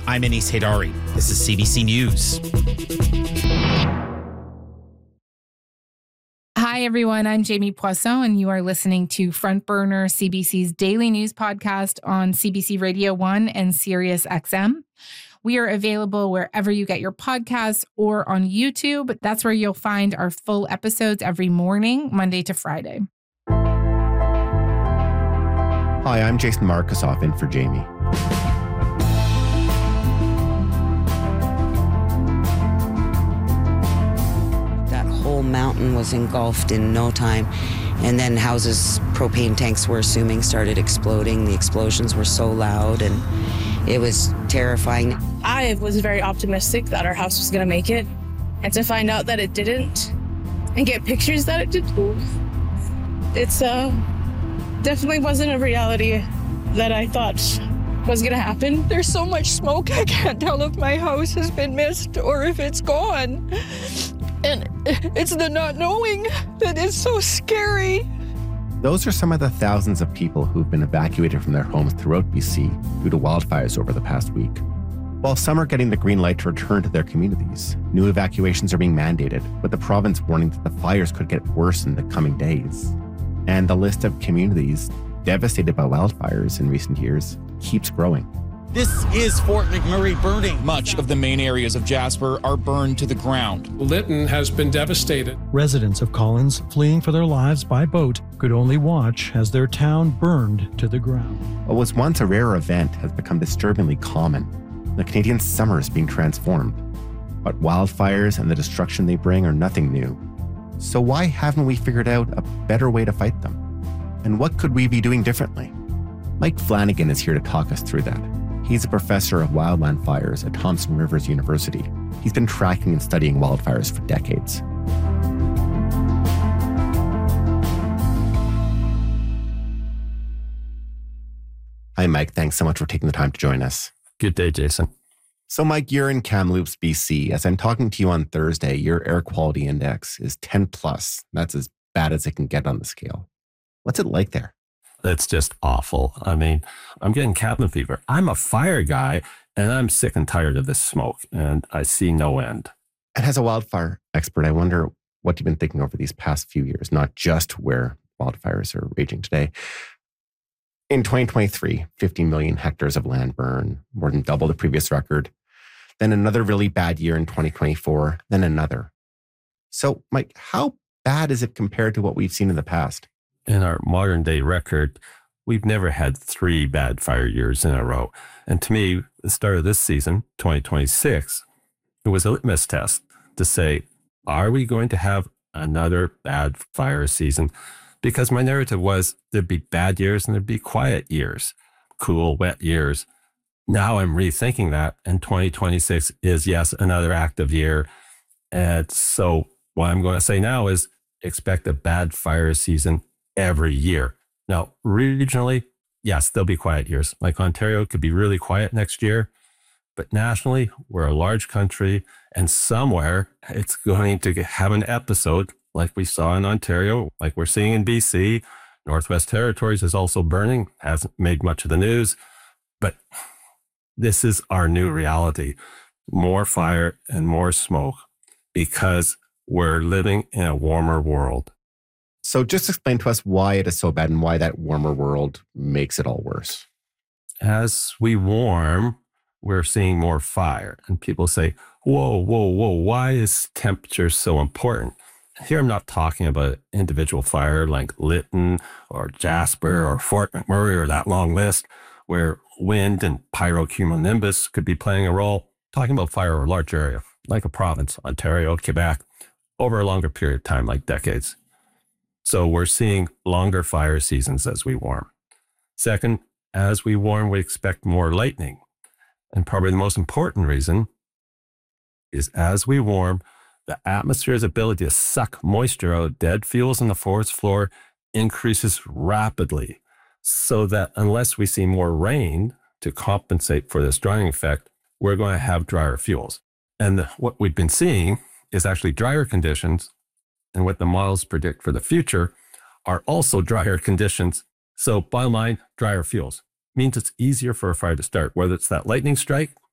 I'm Anis Haydari. This is CBC News. Hi, everyone. I'm Jamie Poisson, and you are listening to Front Burner, CBC's daily news podcast on CBC Radio 1 and Sirius XM. We are available wherever you get your podcasts or on YouTube. That's where you'll find our full episodes every morning, Monday to Friday. Hi, I'm Jason Markusoff in for Jamie. That whole mountain was engulfed in no time. And then houses, propane tanks, we're assuming, started exploding. The explosions were so loud and it was terrifying. I was very optimistic that our house was going to make it. And to find out that it didn't and get pictures that it didn't, it's definitely wasn't a reality that I thought was going to happen. There's so much smoke, I can't tell if my house has been missed or if it's gone. And it's the not knowing that is so scary. Those are some of the thousands of people who've been evacuated from their homes throughout BC due to wildfires over the past week. While some are getting the green light to return to their communities, new evacuations are being mandated, with the province warning that the fires could get worse in the coming days. And the list of communities devastated by wildfires in recent years keeps growing. This is Fort McMurray burning. Much of the main areas of Jasper are burned to the ground. Lytton has been devastated. Residents of Collins, fleeing for their lives by boat, could only watch as their town burned to the ground. What was once a rare event has become disturbingly common. The Canadian summer is being transformed. But wildfires and the destruction they bring are nothing new. So why haven't we figured out a better way to fight them? And what could we be doing differently? Mike Flanagan is here to talk us through that. He's a professor of wildland fires at Thompson Rivers University. He's been tracking and studying wildfires for decades. Hi, Mike. Thanks so much for taking the time to join us. Good day, Jason. So, Mike, you're in Kamloops, BC. As I'm talking to you on Thursday, your air quality index is 10 plus. That's as bad as it can get on the scale. What's it like there? It's just awful. I mean, I'm getting cabin fever. I'm a fire guy, and I'm sick and tired of this smoke, and I see no end. And as a wildfire expert, I wonder what you've been thinking over these past few years, not just where wildfires are raging today. In 2023, 15 million hectares of land burn, more than double the previous record. Then another really bad year in 2024, then another. So, Mike, how bad is it compared to what we've seen in the past? In our modern day record, we've never had 3 bad fire years in a row. And to me, the start of this season, 2026, it was a litmus test to say, are we going to have another bad fire season? Because my narrative was there'd be bad years and there'd be quiet years, cool, wet years. Now I'm rethinking that, and 2026 is, yes, another active year. And so what I'm going to say now is expect a bad fire season every year. Now, regionally, yes, there'll be quiet years. Like Ontario could be really quiet next year, but nationally, we're a large country, and somewhere it's going to have an episode like we saw in Ontario, like we're seeing in BC. Northwest Territories is also burning, hasn't made much of the news, but this is our new reality. More fire and more smoke because we're living in a warmer world. So just explain to us why it is so bad and why that warmer world makes it all worse. As we warm, we're seeing more fire. And people say, whoa, why is temperature so important? Here I'm not talking about individual fire like Lytton or Jasper or Fort McMurray or that long list where wind and pyrocumulonimbus could be playing a role. Talking about fire over a large area, like a province, Ontario, Quebec, over a longer period of time, like decades. So we're seeing longer fire seasons as we warm. Second, as we warm, we expect more lightning. And probably the most important reason is as we warm, the atmosphere's ability to suck moisture out of dead fuels on the forest floor increases rapidly, so that unless we see more rain to compensate for this drying effect, we're going to have drier fuels. And what we've been seeing is actually drier conditions, and what the models predict for the future are also drier conditions. So bottom line, drier fuels means it's easier for a fire to start, whether it's that lightning strike